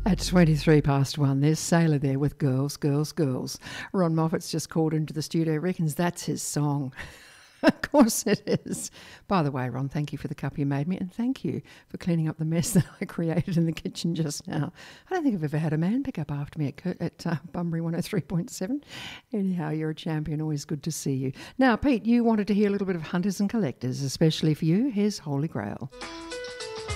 At 23 past 1, there's Sailor there with Girls, Girls, Girls. Ron Moffat's just called into the studio, reckons that's his song. Of course it is. By the way, Ron, thank you for the cup you made me, and thank you for cleaning up the mess that I created in the kitchen just now. I don't think I've ever had a man pick up after me at Bunbury 103.7. Anyhow, you're a champion. Always good to see you. Now, Pete, you wanted to hear a little bit of Hunters and Collectors, especially for you. Here's Holy Grail.